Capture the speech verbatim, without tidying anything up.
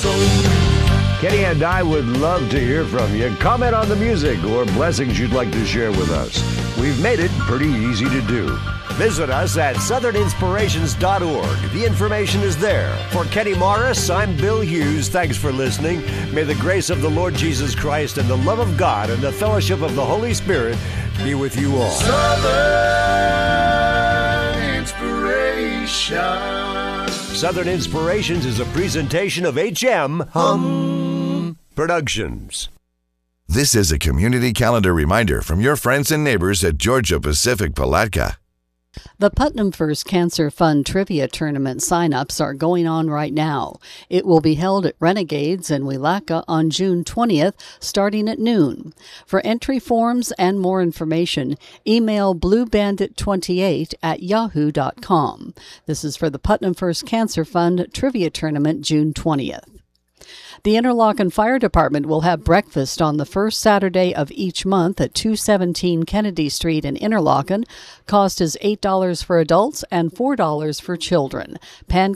soul. Kenny and I would love to hear from you. Comment on the music or blessings you'd like to share with us. We've made it pretty easy to do. Visit us at southern inspirations dot org. The information is there. For Kenny Morris, I'm Bill Hughes. Thanks for listening. May the grace of the Lord Jesus Christ and the love of God and the fellowship of the Holy Spirit be with you all. Southern Inspiration. Southern Inspirations is a presentation of H M Hum Productions. This is a community calendar reminder from your friends and neighbors at Georgia Pacific Palatka. The Putnam First Cancer Fund Trivia Tournament sign-ups are going on right now. It will be held at Renegades in Wielaka on June twentieth, starting at noon. For entry forms and more information, email blue bandit twenty-eight at yahoo dot com. This is for the Putnam First Cancer Fund Trivia Tournament, June twentieth. The Interlochen Fire Department will have breakfast on the first Saturday of each month at two seventeen Kennedy Street in Interlochen. Cost is eight dollars for adults and four dollars for children. Pan